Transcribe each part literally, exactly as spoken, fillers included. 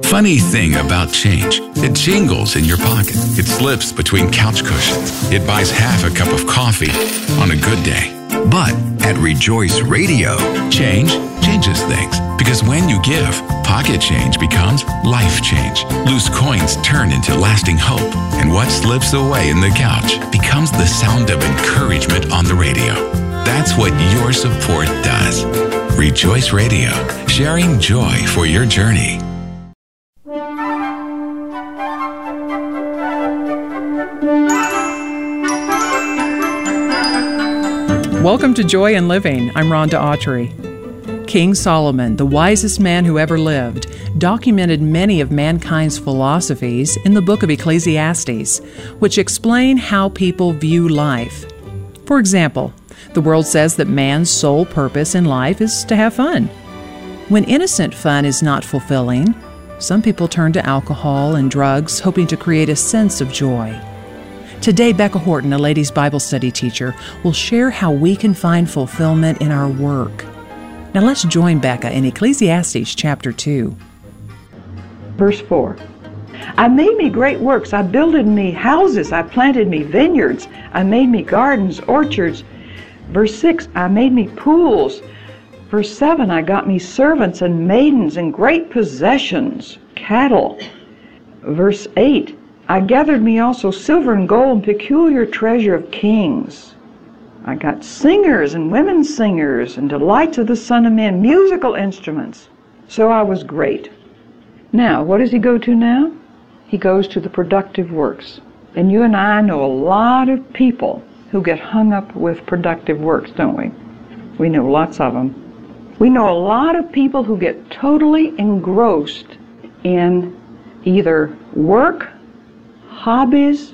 Funny thing about change, it jingles in your pocket. It slips between couch cushions. It buys half a cup of coffee on a good day. But at Rejoice Radio, change changes things. Because when you give, pocket change becomes life change. Loose coins turn into lasting hope. And what slips away in the couch becomes the sound of encouragement on the radio. That's what your support does. Rejoice Radio, sharing joy for your journey. Welcome to Joy in Living. I'm Rhonda Autry. King Solomon, the wisest man who ever lived, documented many of mankind's philosophies in the book of Ecclesiastes, which explain how people view life. For example, the world says that man's sole purpose in life is to have fun. When innocent fun is not fulfilling, some people turn to alcohol and drugs, hoping to create a sense of joy. Today, Becca Horton, a ladies' Bible study teacher, will share how we can find fulfillment in our work. Now let's join Becca in Ecclesiastes chapter two. Verse four. I made me great works. I builded me houses. I planted me vineyards. I made me gardens, orchards. Verse six. I made me pools. Verse seven. I got me servants and maidens and great possessions, cattle. Verse eight. I gathered me also silver and gold and peculiar treasure of kings. I got singers and women singers and delights of the Son of Men, musical instruments. So I was great. Now, what does he go to now? He goes to the productive works. And you and I know a lot of people who get hung up with productive works, don't we? We know lots of them. We know a lot of people who get totally engrossed in either work, hobbies,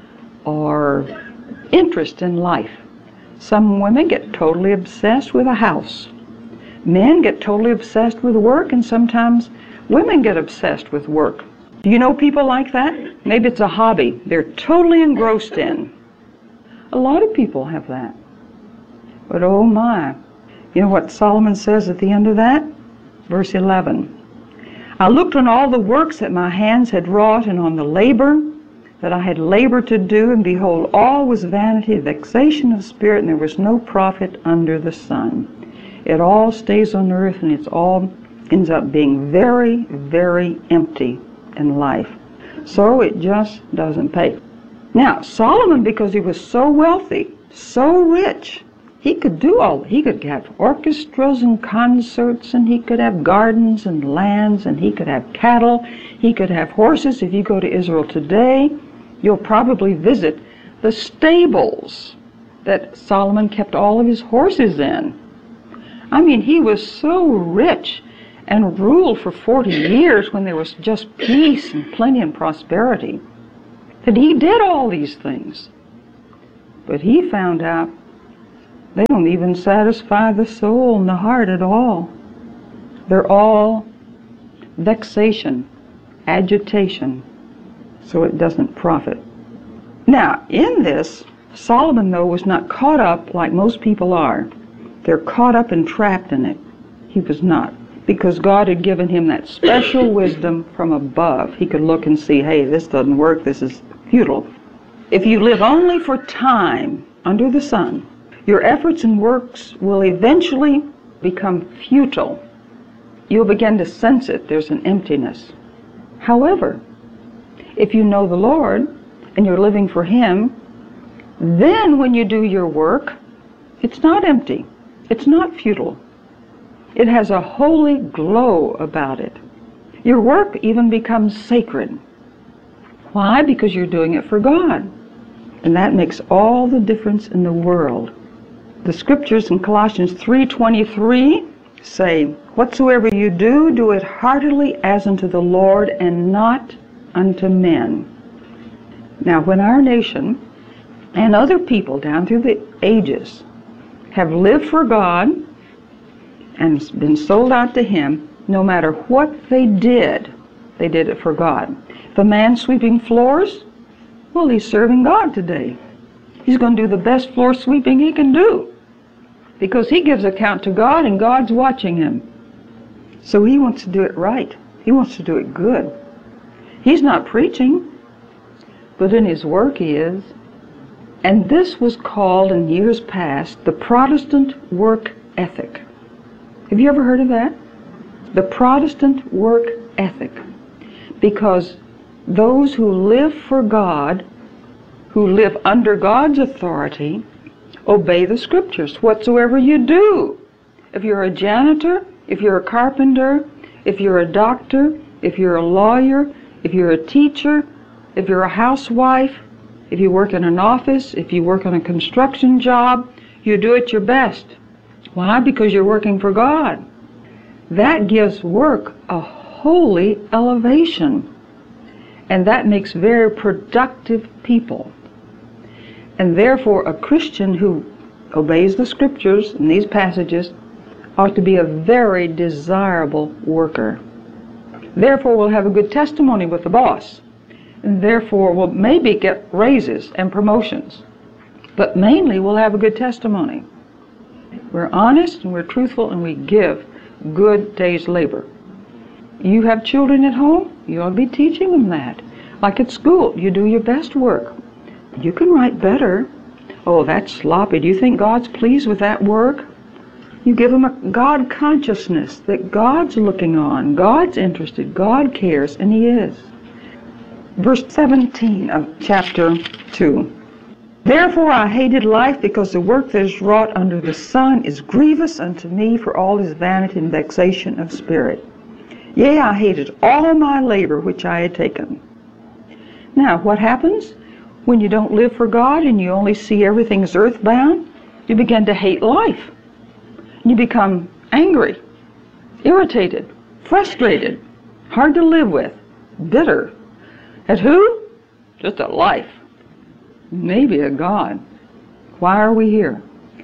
or interest in life. Some women get totally obsessed with a house. Men get totally obsessed with work, and sometimes women get obsessed with work. Do you know people like that? Maybe it's a hobby they're totally engrossed in. A lot of people have that. But oh my, you know what Solomon says at the end of that? Verse eleven. I looked on all the works that my hands had wrought, and on the labor that I had labored to do, and behold, all was vanity, vexation of spirit, and there was no profit under the sun. It all stays on earth, and it's all ends up being very, very empty in life. So it just doesn't pay. Now, Solomon, because he was so wealthy, so rich, he could do all, he could have orchestras and concerts, and he could have gardens and lands, and he could have cattle, he could have horses. If you go to Israel today, you'll probably visit the stables that Solomon kept all of his horses in. I mean, he was so rich and ruled for forty years when there was just peace and plenty and prosperity that he did all these things. But he found out they don't even satisfy the soul and the heart at all. They're all vexation, agitation, so it doesn't profit. Now, in this, Solomon, though, was not caught up like most people are. They're caught up and trapped in it. He was not, because God had given him that special wisdom from above. He could look and see, hey, this doesn't work, this is futile. If you live only for time under the sun, your efforts and works will eventually become futile. You'll begin to sense it. There's an emptiness. However, if you know the Lord and you're living for Him, then when you do your work, it's not empty. It's not futile. It has a holy glow about it. Your work even becomes sacred. Why? Because you're doing it for God. And that makes all the difference in the world. The scriptures in Colossians three twenty-three say, whatsoever you do, do it heartily as unto the Lord and not unto men. Now, when our nation and other people down through the ages have lived for God and been sold out to Him, no matter what they did, they did it for God. If a man's sweeping floors, well, he's serving God today. He's going to do the best floor sweeping he can do, because he gives account to God and God's watching him. So he wants to do it right. He wants to do it good. He's not preaching, but in his work he is. And this was called in years past the Protestant work ethic. Have you ever heard of that? The Protestant work ethic. Because those who live for God, who live under God's authority, obey the Scriptures whatsoever you do. If you're a janitor, if you're a carpenter, if you're a doctor, if you're a lawyer, if you're a teacher, if you're a housewife, if you work in an office, if you work on a construction job, you do it your best. Why? Because you're working for God. That gives work a holy elevation. And that makes very productive people. And therefore, a Christian who obeys the Scriptures in these passages ought to be a very desirable worker. Therefore, we'll have a good testimony with the boss. And therefore, we'll maybe get raises and promotions. But mainly, we'll have a good testimony. We're honest and we're truthful and we give good day's labor. You have children at home, you ought to be teaching them that. Like at school, you do your best work. You can write better. Oh, that's sloppy. Do you think God's pleased with that work? You give them a God consciousness that God's looking on, God's interested, God cares, and He is. Verse seventeen of chapter two. Therefore I hated life, because the work that is wrought under the sun is grievous unto me, for all is vanity and vexation of spirit. Yea, I hated all my labor which I had taken. Now, what happens when you don't live for God and you only see everything as earthbound? You begin to hate life. You become angry, irritated, frustrated, hard to live with, bitter. At who? Just at life. Maybe at God. Why are we here?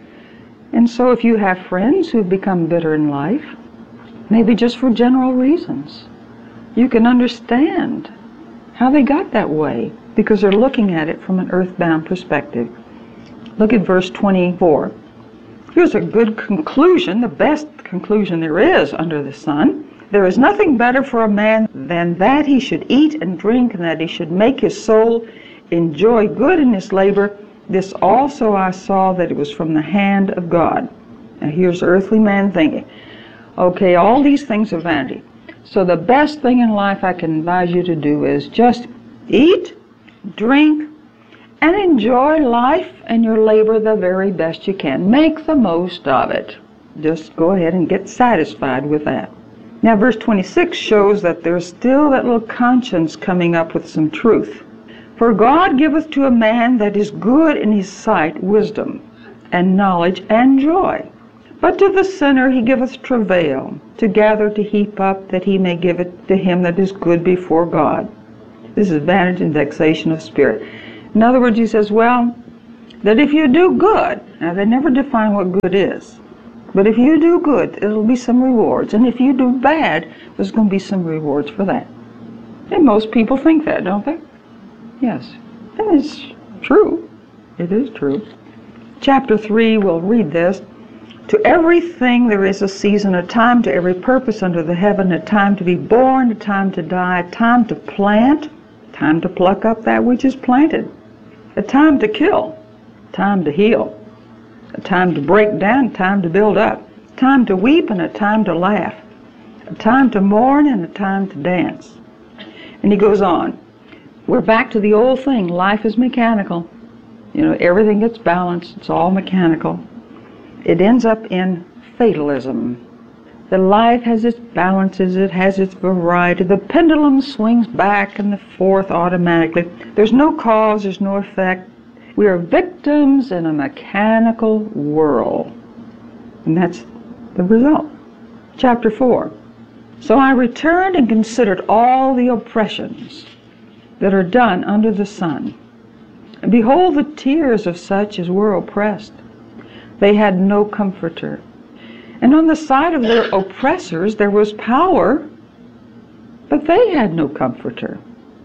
And so if you have friends who've become bitter in life, maybe just for general reasons, you can understand how they got that way, because they're looking at it from an earthbound perspective. Look at verse twenty-four. Here's a good conclusion, the best conclusion there is under the sun. There is nothing better for a man than that he should eat and drink, and that he should make his soul enjoy good in his labor. This also I saw, that it was from the hand of God. Now here's earthly man thinking, okay, all these things are vanity. So the best thing in life I can advise you to do is just eat, drink, and enjoy life and your labor the very best you can. Make the most of it. Just go ahead and get satisfied with that. Now verse twenty-six shows that there's still that little conscience coming up with some truth. For God giveth to a man that is good in his sight wisdom, and knowledge, and joy. But to the sinner he giveth travail, to gather, to heap up, that he may give it to him that is good before God. This is vanity and vexation of spirit. In other words, he says, well, that if you do good, now they never define what good is, but if you do good, it'll be some rewards. And if you do bad, there's going to be some rewards for that. And most people think that, don't they? Yes. And it's true. It is true. Chapter three, we'll read this. To everything there is a season, a time to every purpose under the heaven, a time to be born, a time to die, a time to plant, time to pluck up that which is planted, a time to kill, time to heal, a time to break down, a time to build up, a time to weep and a time to laugh, a time to mourn and a time to dance. And he goes on. We're back to the old thing. Life is mechanical. You know, everything gets balanced. It's all mechanical. It ends up in fatalism. The life has its balances. It has its variety. The pendulum swings back and forth automatically. There's no cause. There's no effect. We are victims in a mechanical world. And that's the result. Chapter four. So I returned and considered all the oppressions that are done under the sun. And behold, the tears of such as were oppressed. They had no comforter. And on the side of their oppressors there was power, but they had no comforter.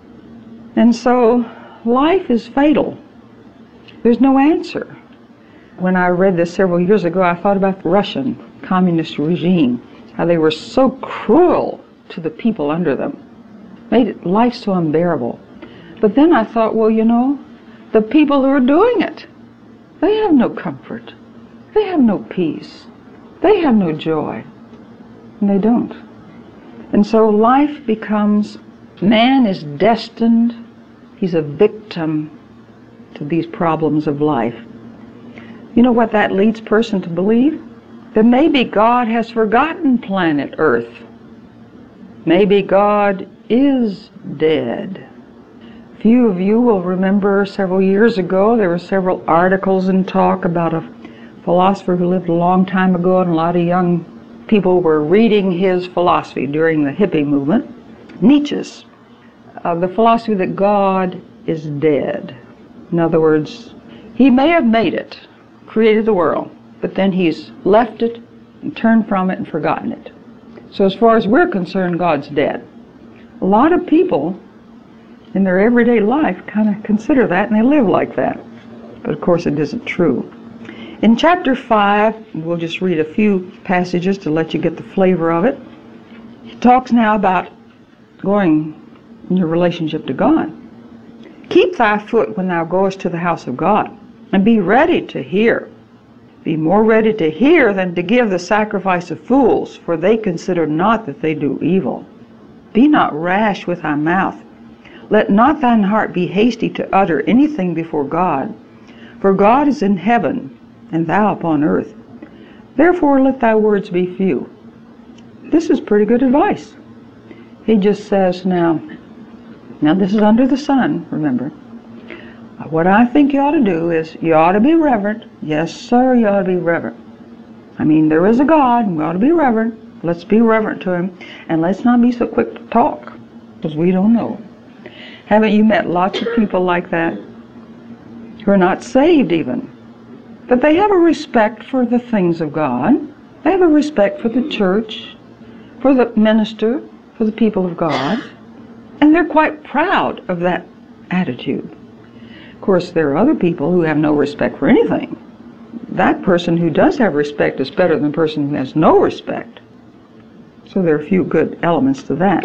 And so life is fatal. There's no answer. When I read this several years ago, I thought about the Russian communist regime, how they were so cruel to the people under them. Made life so unbearable. But then I thought, well, you know, the people who are doing it, they have no comfort. They have no peace. They have no joy. And they don't. And so life becomes, man is destined, he's a victim to these problems of life. You know what that leads a person to believe? That maybe God has forgotten planet Earth. Maybe God is dead. Few of you will remember several years ago there were several articles and talk about a philosopher who lived a long time ago, and a lot of young people were reading his philosophy during the hippie movement. Nietzsche's, uh, the philosophy that God is dead. In other words, he may have made it, created the world, but then he's left it and turned from it and forgotten it. So as far as we're concerned, God's dead. A lot of people in their everyday life kind of consider that, and they live like that. But of course it isn't true. In chapter five, we'll just read a few passages to let you get the flavor of it. It talks now about going in your relationship to God. Keep thy foot when thou goest to the house of God, and be ready to hear. Be more ready to hear than to give the sacrifice of fools, for they consider not that they do evil. Be not rash with thy mouth. Let not thine heart be hasty to utter anything before God. For God is in heaven, and thou upon earth. Therefore let thy words be few. This is pretty good advice. He just says, now, now this is under the sun, remember. What I think you ought to do is, you ought to be reverent. Yes, sir, you ought to be reverent. I mean, there is a God, and we ought to be reverent. Let's be reverent to him, and let's not be so quick to talk, because we don't know. Haven't you met lots of people like that, who are not saved even? But they have a respect for the things of God. They have a respect for the church, for the minister, for the people of God. And they're quite proud of that attitude. Of course, there are other people who have no respect for anything. That person who does have respect is better than the person who has no respect. So there are a few good elements to that.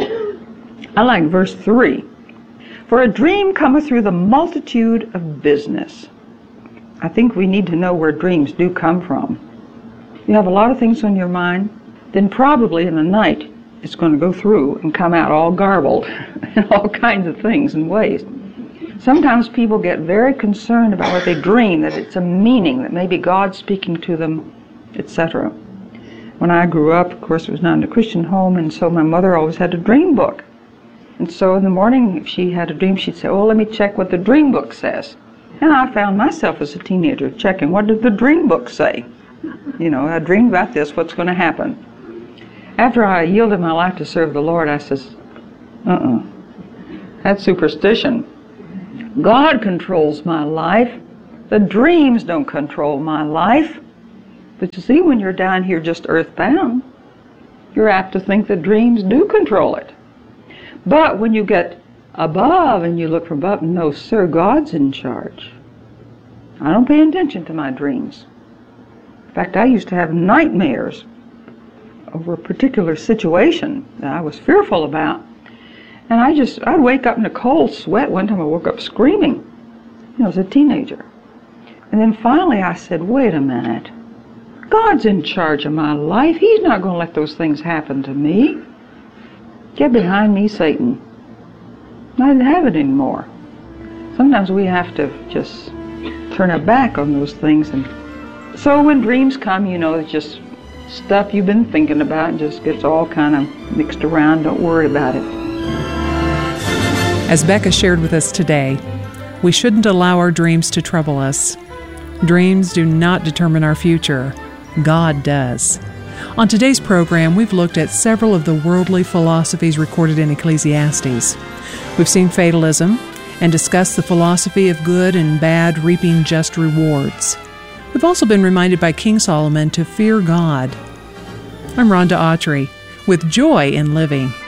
I like verse three. For a dream cometh through the multitude of business. I think we need to know where dreams do come from. You have a lot of things on your mind, then probably in the night it's going to go through and come out all garbled and all kinds of things and ways. Sometimes people get very concerned about what they dream, that it's a meaning, that maybe God's speaking to them, et cetera. When I grew up, of course, it was not in a Christian home, and so my mother always had a dream book. And so in the morning, if she had a dream, she'd say, oh, let me check what the dream book says. And I found myself as a teenager checking, what did the dream book say? You know, I dreamed about this, what's going to happen? After I yielded my life to serve the Lord, I says, uh-uh, that's superstition. God controls my life. The dreams don't control my life. But you see, when you're down here just earthbound, you're apt to think that dreams do control it. But when you get above and you look from above, no, sir, God's in charge. I don't pay attention to my dreams. In fact, I used to have nightmares over a particular situation that I was fearful about. And I just, I'd wake up in a cold sweat. One time I woke up screaming, you know, as a teenager. And then finally I said, wait a minute. God's in charge of my life. He's not going to let those things happen to me. Get behind me, Satan. I didn't have it anymore. Sometimes we have to just turn our back on those things. And so when dreams come, you know, it's just stuff you've been thinking about and just gets all kind of mixed around. Don't worry about it. As Becca shared with us today, we shouldn't allow our dreams to trouble us. Dreams do not determine our future. God does. On today's program, we've looked at several of the worldly philosophies recorded in Ecclesiastes. We've seen fatalism and discussed the philosophy of good and bad reaping just rewards. We've also been reminded by King Solomon to fear God. I'm Rhonda Autry with Joy in Living.